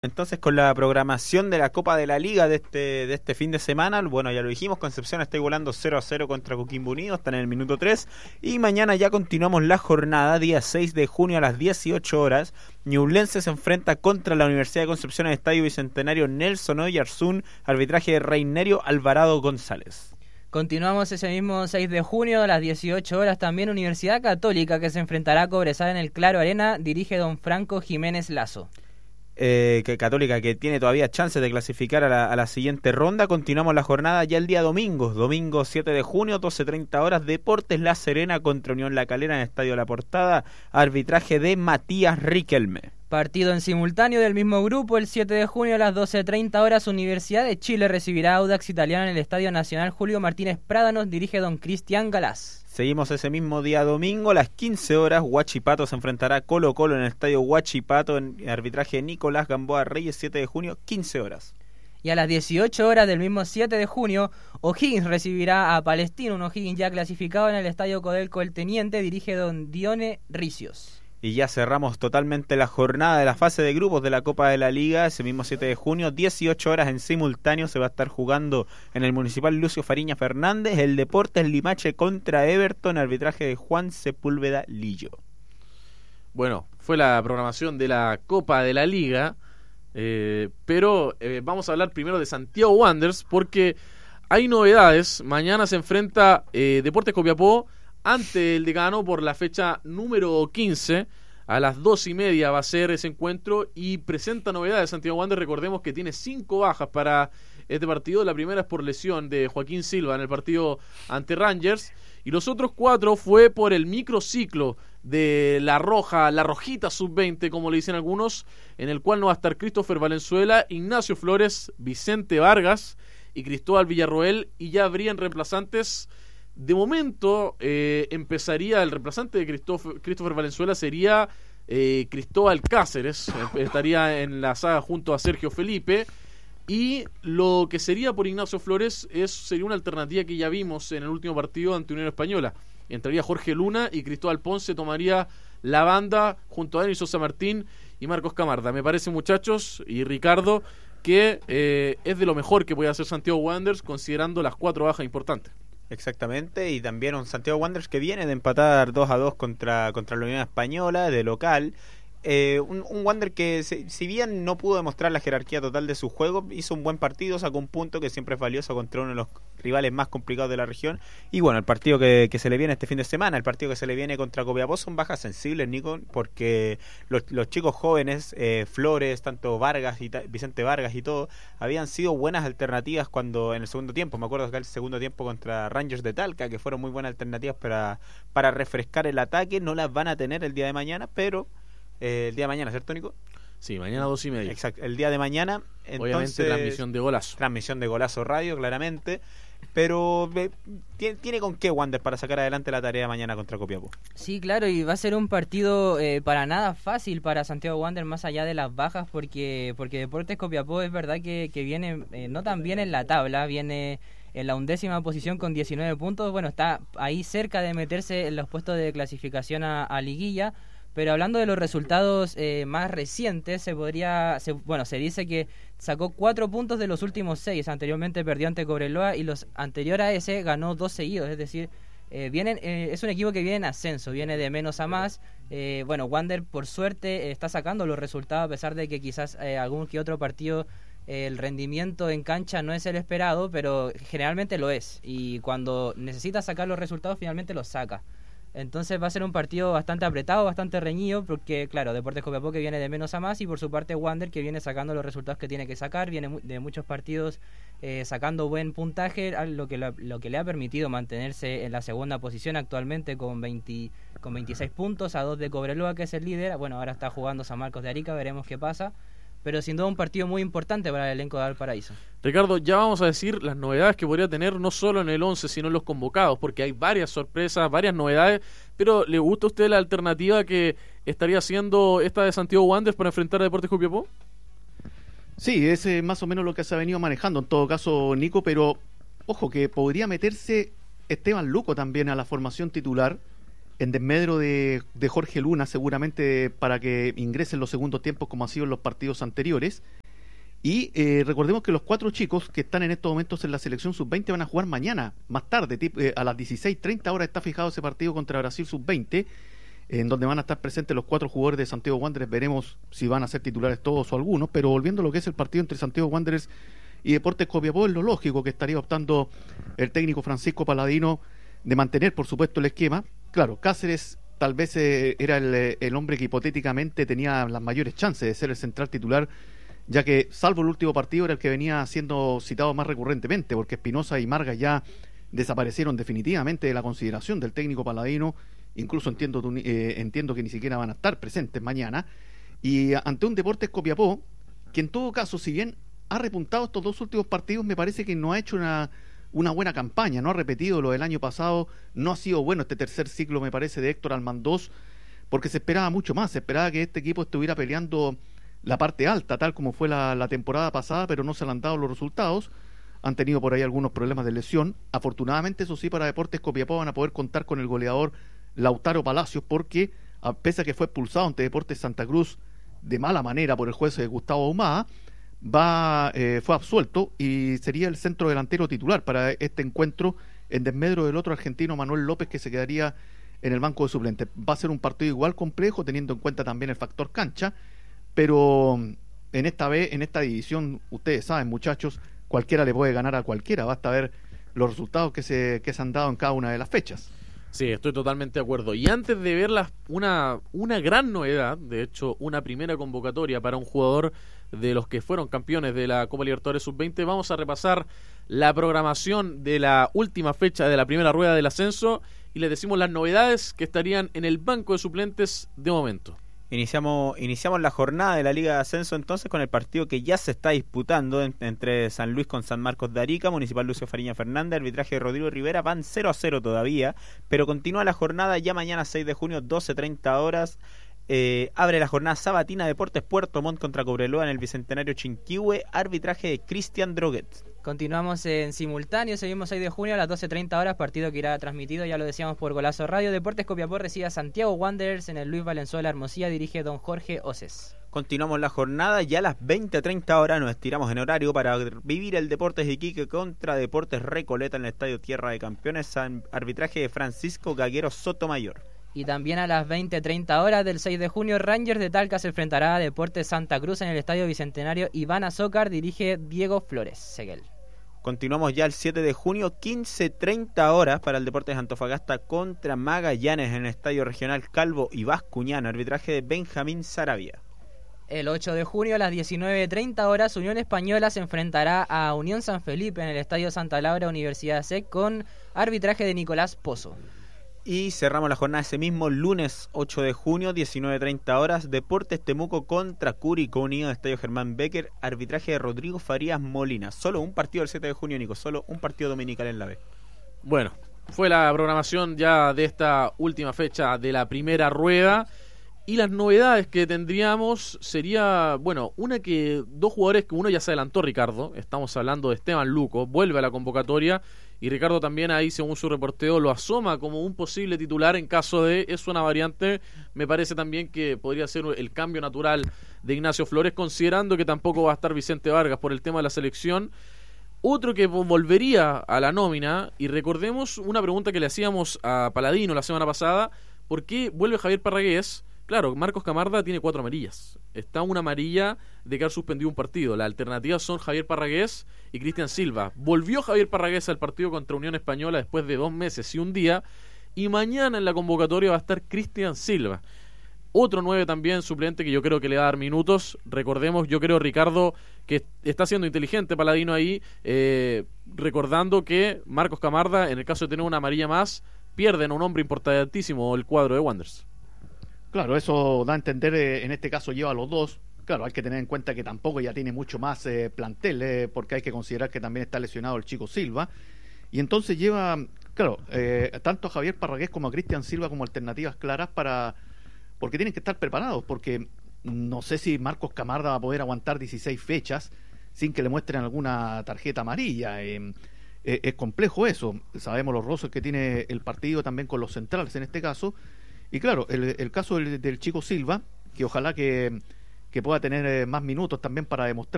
Entonces, con la programación de la Copa de la Liga de este fin de semana, bueno, ya lo dijimos, Concepción está igualando 0-0 contra Coquimbo Unido, están en el minuto 3, y mañana ya continuamos la jornada, día 6 de junio a las 18 horas, Ñublense se enfrenta contra la Universidad de Concepción en el Estadio Bicentenario Nelson Oyarzún, arbitraje de Reinerio Alvarado González. Continuamos ese mismo 6 de junio a las 18 horas también Universidad Católica que se enfrentará a Cobresal en el Claro Arena, dirige don Franco Jiménez Lazo. Católica que tiene todavía chances de clasificar a la siguiente ronda. Continuamos la jornada ya el día domingo 7 de junio, 12:30 horas, Deportes La Serena contra Unión La Calera en el Estadio La Portada, arbitraje de Matías Riquelme. Partido en simultáneo del mismo grupo, el 7 de junio a las 12:30 horas, Universidad de Chile recibirá a Audax Italiano en el Estadio Nacional Julio Martínez Prádanos, dirige don Cristian Galás. Seguimos ese mismo día domingo, a las 15 horas, Huachipato se enfrentará a Colo Colo en el Estadio Huachipato en arbitraje de Nicolás Gamboa Reyes, 7 de junio, 15 horas. Y a las 18 horas del mismo 7 de junio, O'Higgins recibirá a Palestino, un O'Higgins ya clasificado en el Estadio Codelco El Teniente, dirige don Dione Ricios. Y ya cerramos totalmente la jornada de la fase de grupos de la Copa de la Liga, ese mismo 7 de junio, 18 horas en simultáneo se va a estar jugando en el Municipal Lucio Fariña Fernández, el Deportes Limache contra Everton, arbitraje de Juan Sepúlveda Lillo. Bueno, fue la programación de la Copa de la Liga, pero vamos a hablar primero de Santiago Wanderers porque hay novedades. Mañana se enfrenta Deportes Copiapó ante el Decano por la fecha número 15. A las 2:30 va a ser ese encuentro y presenta novedades. Santiago Wanderers, recordemos que tiene 5 bajas para este partido. La primera es por lesión de Joaquín Silva en el partido ante Rangers, y los otros 4 fue por el microciclo de la Rojita Sub-20, como le dicen algunos, en el cual no va a estar Christopher Valenzuela, Ignacio Flores, Vicente Vargas y Cristóbal Villarroel, y ya habrían reemplazantes. De momento empezaría el reemplazante de Christopher Valenzuela, sería Cristóbal Cáceres, estaría en la saga junto a Sergio Felipe, y lo que sería por Ignacio Flores sería una alternativa que ya vimos en el último partido ante Unión Española. Entraría Jorge Luna y Cristóbal Ponce tomaría la banda junto a Denis Sosa Martín y Marcos Camarda. Me parece, muchachos, y Ricardo, que es de lo mejor que puede hacer Santiago Wanderers considerando las 4 bajas importantes. Exactamente, y también un Santiago Wanderers que viene de empatar 2-2 contra la Unión Española de local. Un Wander que si bien no pudo demostrar la jerarquía total de su juego, hizo un buen partido, sacó un punto que siempre es valioso contra uno de los rivales más complicados de la región. Y bueno, el partido que se le viene este fin de semana, el partido que se le viene contra Copiapó, son bajas sensibles, Nico, porque los chicos jóvenes, Flores, tanto Vargas y Vicente Vargas y todo, habían sido buenas alternativas cuando en el segundo tiempo, me acuerdo que el segundo tiempo contra Rangers de Talca, que fueron muy buenas alternativas para refrescar el ataque. No las van a tener el día de mañana, pero el día de mañana, ¿cierto, Nico? Sí, mañana 2:30. Exacto, el día de mañana. Entonces, obviamente transmisión de Golazo. Transmisión de Golazo Radio, claramente. Pero tiene con qué Wander para sacar adelante la tarea mañana contra Copiapó. Sí, claro, y va a ser un partido para nada fácil para Santiago Wanderers, más allá de las bajas, porque Deportes Copiapó es verdad que viene no tan bien en la tabla, viene en la 11ª posición con 19 puntos. Bueno, está ahí cerca de meterse en los puestos de clasificación a liguilla. Pero hablando de los resultados más recientes, se dice que sacó 4 puntos de los últimos 6. Anteriormente perdió ante Cobreloa y los anterior a ese ganó 2 seguidos. Es decir, es un equipo que viene en ascenso, viene de menos a más. Wander por suerte está sacando los resultados, a pesar de que quizás algún que otro partido el rendimiento en cancha no es el esperado, pero generalmente lo es. Y cuando necesita sacar los resultados, finalmente los saca. Entonces va a ser un partido bastante apretado, bastante reñido, porque claro, Deportes Copiapó que viene de menos a más, y por su parte Wander que viene sacando los resultados que tiene que sacar, viene de muchos partidos sacando buen puntaje, lo que le ha permitido mantenerse en la segunda posición actualmente con 26 puntos, a 2 de Cobreloa, que es el líder. Bueno, ahora está jugando San Marcos de Arica, veremos qué pasa. Pero sin duda un partido muy importante para el elenco de Valparaíso. Ricardo, ya vamos a decir las novedades que podría tener no solo en el 11, sino en los convocados, porque hay varias sorpresas, varias novedades. Pero ¿le gusta a usted la alternativa que estaría haciendo esta de Santiago Wanderers para enfrentar a Deportes Copiapó? Sí, es más o menos lo que se ha venido manejando en todo caso, Nico, pero ojo que podría meterse Esteban Luco también a la formación titular. en desmedro de Jorge Luna, seguramente para que ingresen los segundos tiempos como ha sido en los partidos anteriores. Y recordemos que los 4 chicos que están en estos momentos en la selección sub-20 van a jugar mañana, más tarde, a las 16:30 horas está fijado ese partido contra Brasil sub-20, en donde van a estar presentes los 4 jugadores de Santiago Wanderers. Veremos si van a ser titulares todos o algunos, pero volviendo a lo que es el partido entre Santiago Wanderers y Deportes Copiapó, es lo lógico que estaría optando el técnico Francisco Paladino de mantener, por supuesto, el esquema. Claro, Cáceres tal vez era el hombre que hipotéticamente tenía las mayores chances de ser el central titular, ya que, salvo el último partido, era el que venía siendo citado más recurrentemente, porque Espinosa y Marga ya desaparecieron definitivamente de la consideración del técnico Paladino. Incluso entiendo que ni siquiera van a estar presentes mañana, y ante un Deportes Copiapó que en todo caso, si bien ha repuntado estos 2 últimos partidos, me parece que no ha hecho una buena campaña, no ha repetido lo del año pasado, no ha sido bueno este tercer ciclo, me parece, de Héctor Almandós, porque se esperaba mucho más, se esperaba que este equipo estuviera peleando la parte alta, tal como fue la temporada pasada, pero no se le han dado los resultados. Han tenido por ahí algunos problemas de lesión. Afortunadamente, eso sí, para Deportes Copiapó van a poder contar con el goleador Lautaro Palacios, porque a pesar que fue expulsado ante Deportes Santa Cruz de mala manera por el juez Gustavo Ahumada, fue absuelto y sería el centro delantero titular para este encuentro, en desmedro del otro argentino Manuel López, que se quedaría en el banco de suplentes. Va a ser un partido igual complejo, teniendo en cuenta también el factor cancha, pero en esta división, ustedes saben, muchachos, cualquiera le puede ganar a cualquiera, basta ver los resultados que se han dado en cada una de las fechas. Sí, estoy totalmente de acuerdo. Y antes de ver una gran novedad, de hecho, una primera convocatoria para un jugador de los que fueron campeones de la Copa Libertadores Sub-20, vamos a repasar la programación de la última fecha de la primera rueda del ascenso y les decimos las novedades que estarían en el banco de suplentes de momento. Iniciamos la jornada de la Liga de Ascenso entonces con el partido que ya se está disputando entre San Luis con San Marcos de Arica, Municipal Lucio Fariña Fernández, arbitraje de Rodrigo Rivera, van 0-0 todavía, pero continúa la jornada ya mañana 6 de junio, 12:30 horas. Abre la jornada sabatina Deportes Puerto Montt contra Cobreloa en el Bicentenario Chinquihue, arbitraje de Cristian Droguet. Continuamos en simultáneo, seguimos 6 de junio a las 12:30 horas, partido que irá transmitido, ya lo decíamos, por Golazo Radio. Deportes Copiapó recibe a Santiago Wanderers en el Luis Valenzuela Hermosilla, dirige don Jorge Oces. Continuamos la jornada, ya a las 20:30 horas nos estiramos en horario para vivir el Deportes Iquique contra Deportes Recoleta en el Estadio Tierra de Campeones, arbitraje de Francisco Gaguero Sotomayor. Y también a las 20:30 horas del 6 de junio, Rangers de Talca se enfrentará a Deportes Santa Cruz en el Estadio Bicentenario Iván Azócar, dirige Diego Flores Seguel. Continuamos ya el 7 de junio, 15:30 horas para el Deportes Antofagasta contra Magallanes en el Estadio Regional Calvo y Bascuñán, arbitraje de Benjamín Saravia. El 8 de junio a las 19:30 horas, Unión Española se enfrentará a Unión San Felipe en el Estadio Santa Laura Universidad SEC con arbitraje de Nicolás Pozo. Y cerramos la jornada ese mismo lunes 8 de junio, 19:30 horas, Deportes Temuco contra Curicó Unido, Estadio Germán Becker, arbitraje de Rodrigo Farías Molina. Solo un partido el 7 de junio, Nico, solo un partido dominical en la B. Bueno, fue la programación ya de esta última fecha de la primera rueda. Y las novedades que tendríamos sería, bueno, dos jugadores que uno ya se adelantó, Ricardo. Estamos hablando de Esteban Luco, vuelve a la convocatoria. Y Ricardo también ahí, según su reporteo, lo asoma como un posible titular en caso de... Es una variante, me parece también que podría ser el cambio natural de Ignacio Flores, considerando que tampoco va a estar Vicente Vargas por el tema de la selección. Otro que volvería a la nómina, y recordemos una pregunta que le hacíamos a Paladino la semana pasada, ¿por qué vuelve Javier Parragués? Claro, Marcos Camarda tiene 4 amarillas. Está una amarilla de que ha suspendido un partido. Las alternativas son Javier Parragués y Cristian Silva. Volvió Javier Parragués al partido contra Unión Española después de 2 meses y un día. Y mañana en la convocatoria va a estar Cristian Silva. Otro 9 también suplente que yo creo que le va a dar minutos. Recordemos, yo creo, Ricardo, que está siendo inteligente Paladino ahí, recordando que Marcos Camarda, en el caso de tener una amarilla más, pierden a un hombre importantísimo el cuadro de Wanderers. Claro, eso da a entender, en este caso lleva a los dos. Claro, hay que tener en cuenta que tampoco ya tiene mucho más plantel, porque hay que considerar que también está lesionado el chico Silva. Y entonces lleva, claro, tanto a Javier Parragués como a Cristian Silva como alternativas claras porque tienen que estar preparados, porque no sé si Marcos Camarda va a poder aguantar 16 fechas sin que le muestren alguna tarjeta amarilla. Es complejo eso. Sabemos los roces que tiene el partido también con los centrales en este caso. Y claro, el caso del chico Silva, que ojalá que pueda tener más minutos también para demostrar